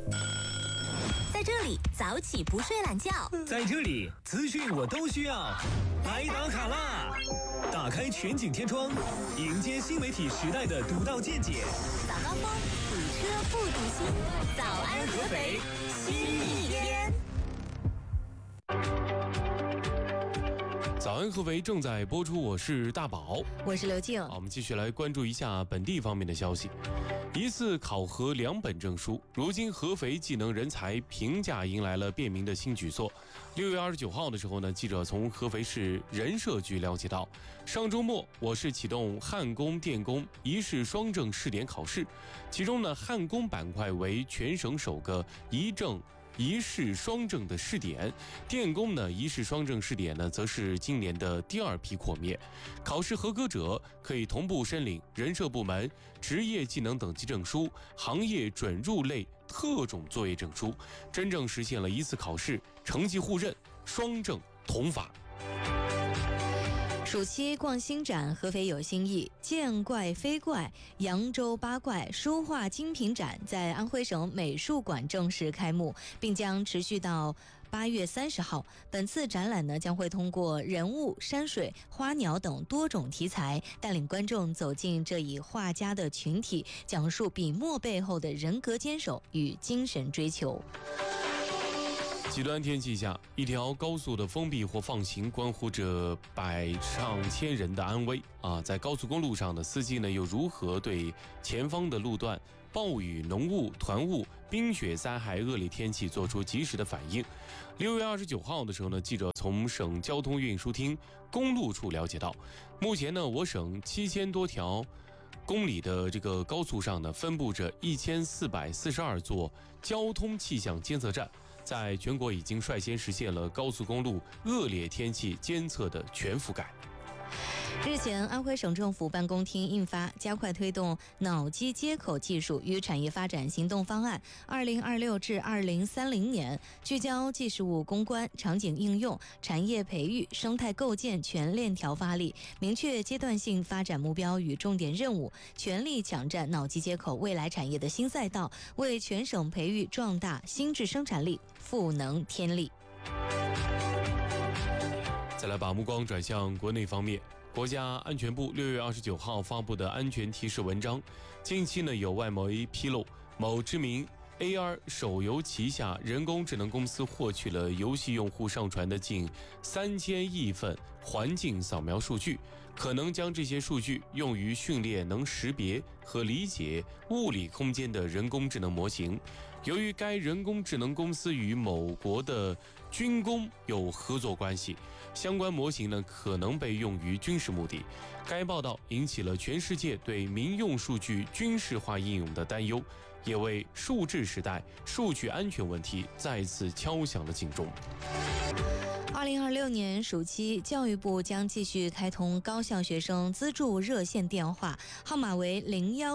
在这里早起不睡懒觉， 在这里资讯我都需要。来打卡啦！打开全景天窗，迎接新媒体时代的独到见解。 早高峰，堵车不堵心。早安合肥，新一天。 早安合肥正在播出，我是大宝， 我是刘静。 好，我们继续来关注一下本地方面的消息。一次考核2本证书，如今合肥技能人才评价迎来了便民的新举措。6月29号的时候呢，记者从合肥市人社局了解到，上周末我市启动焊工、电工一试双证试点考试，其中呢，焊工板块为全省首个一证一试双证的试点，电工呢一试双证试点呢，则是今年的第2批扩面。考试合格者可以同步申领人社部门职业技能等级证书、行业准入类特种作业证书，真正实现了一次考试成绩互认、双证同法。 暑期逛新展，合肥有新意，见怪非怪扬州八怪书画精品展在安徽省美术馆正式开幕，并将持续到8月30号。本次展览呢，将会通过人物、山水、花鸟等多种题材，带领观众走进这一画家的群体，讲述笔墨背后的人格坚守与精神追求。 极端天气下，一条高速的封闭或放行，关乎着百上千人的安危啊！在高速公路上的司机呢，又如何对前方的路段暴雨、浓雾、团雾、冰雪灾害恶劣天气做出及时的反应？6月29号的时候呢，记者从省交通运输厅公路处了解到，目前呢，我省7000多条公里的这个高速上呢，分布着1442座交通气象监测站，在全国已经率先实现了高速公路恶劣天气监测的全覆盖。 日前，安徽省政府办公厅印发《加快推动脑机接口技术与产业发展行动方案 （2026至2030年）》，聚焦技术物攻关、场景应用、产业培育、生态构建全链条发力，明确阶段性发展目标与重点任务，全力抢占脑机接口未来产业的新赛道，为全省培育壮大新质生产力赋能添力。 再来把目光转向国内方面。国家安全部6月29号发布的安全提示文章，近期呢有外媒披露，某知名 AR 手游旗下人工智能公司获取了游戏用户上传的近3000亿份环境扫描数据，可能将这些数据用于训练能识别和理解物理空间的人工智能模型。由于该人工智能公司与某国的军工有合作关系，相关模型呢可能被用于军事目的。该报道引起了全世界对民用数据军事化应用的担忧，也为数字时代数据安全问题再次敲响了警钟。 2026年暑期，教育部将继续开通高校学生资助热线电话，号码为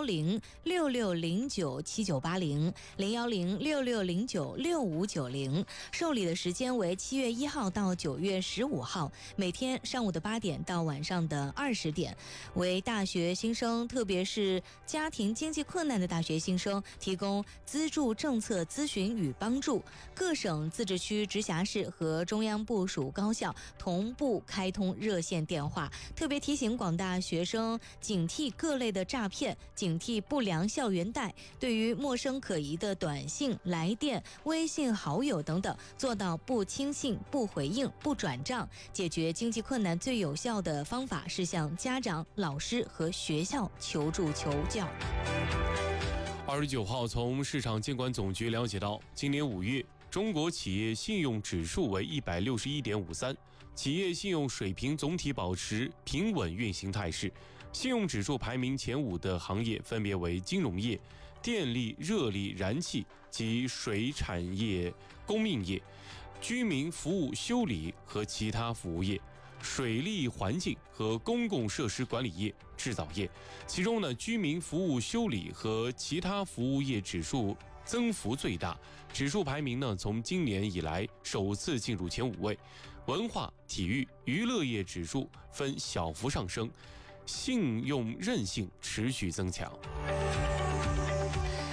01066097980、01066096590，受理的时间为7月1号到9月15号，每天上午的8点到晚上的20点，为大学新生，特别是家庭经济困难的大学新生提供资助政策咨询与帮助。各省、自治区、直辖市和中央部属高校同步开通热线电话，特别提醒广大学生警惕各类的诈骗，警惕不良校园贷，对于陌生可疑的短信、来电、微信好友等等，做到不轻信、不回应、不转账。解决经济困难最有效的方法是向家长、老师和学校求助求教。 29号从市场监管总局了解到，今年5月中国企业信用指数为161.53，企业信用水平总体保持平稳运行态势。信用指数排名前5的行业分别为金融业、电力、热力、燃气及水产业供应业、居民服务修理和其他服务业、水利环境和公共设施管理业、制造业。其中呢，居民服务修理和其他服务业指数增幅最大，指数排名呢从今年以来首次进入前5位。文化、体育、娱乐业指数分小幅上升，信用韧性持续增强。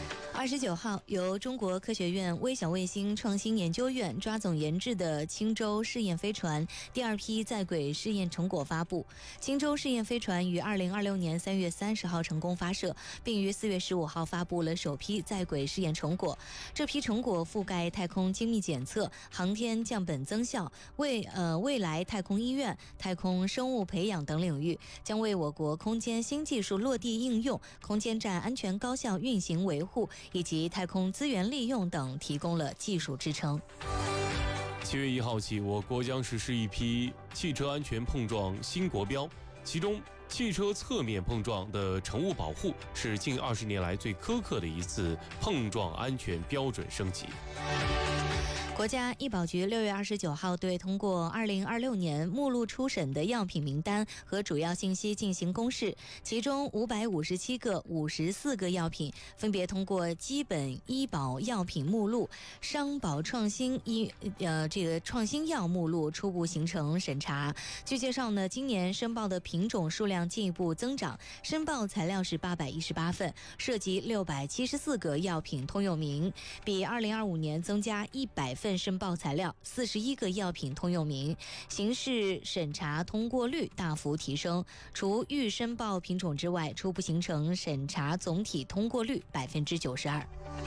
29号，由中国科学院微小卫星创新研究院抓总研制的青州试验飞船第2批在轨试验成果发布。青州试验飞船于2026年3月30号成功发射，并于4月15号发布了首批在轨试验成果。这批成果覆盖太空精密检测、航天降本增效、未来太空医院、太空生物培养等领域，将为我国空间新技术落地应用、空间站安全高效运行维护以及太空资源利用等提供了技术支撑。 7月1号起，我国将实施一批汽车安全碰撞新国标，其中汽车侧面碰撞的乘务保护是近20年来最苛刻的一次碰撞安全标准升级。 国家医保局6月29号对通过2026年目录初审的药品名单和主要信息进行公示，其中557个、54个药品分别通过基本医保药品目录、商保创新创新药目录初步形成审查。据介绍呢，今年申报的品种数量进一步增长，申报材料是818份，涉及674个药品通用名，比2025年增加100份申报材料，41个药品通用名，刑事审查通过率大幅提升。除预申报品种之外，初步形成审查总体通过率92%。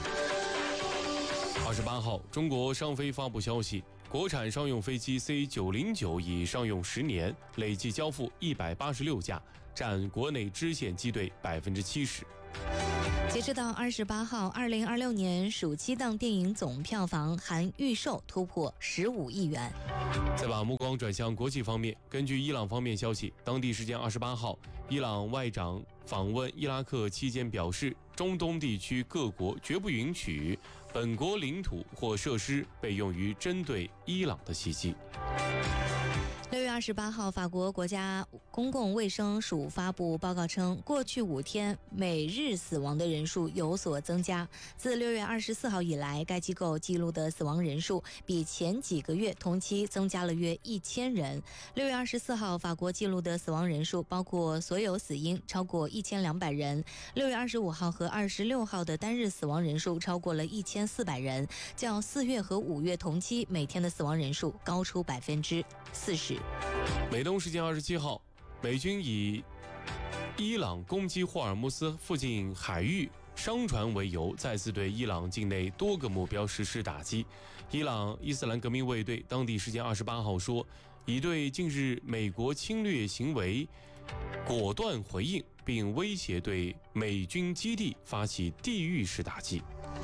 28号，中国商飞发布消息，国产商用飞机 C909已商用10年，累计交付186架，占国内支线机队70%。 截止到28号，2026年暑期档电影总票房含预售突破15亿元。 再把目光转向国际方面，根据伊朗方面消息，当地时间28号，伊朗外长访问伊拉克期间表示，中东地区各国绝不允许本国领土或设施被用于针对伊朗的袭击。 6月28号，法国国家公共卫生署发布报告称，过去5天每日死亡的人数有所增加。自6月24号以来，该机构记录的死亡人数比前几个月同期增加了约1000人。6月24号，法国记录的死亡人数包括所有死因超过1200人。6月25号和26号的单日死亡人数超过了1400人，较4月和5月同期每天的死亡人数高出40%。 美东时间27号，美军以伊朗攻击霍尔木斯附近海域商船为由，再次对伊朗境内多个目标实施打击。伊朗伊斯兰革命卫队当地时间28号说，已对近日美国侵略行为果断回应，并威胁对美军基地发起地狱式打击。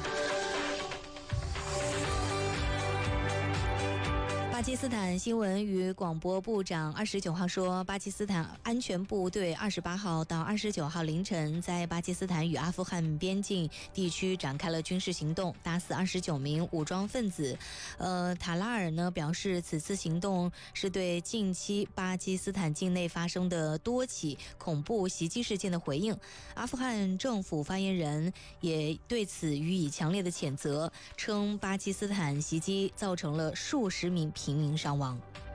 巴基斯坦新闻与广播部长29号说，巴基斯坦安全部队28号到29号凌晨在巴基斯坦与阿富汗边境地区展开了军事行动，打死29名武装分子。塔拉尔呢表示，此次行动是对近期巴基斯坦境内发生的多起恐怖袭击事件的回应。阿富汗政府发言人也对此予以强烈的谴责，称巴基斯坦袭击造成了数十名平民伤亡。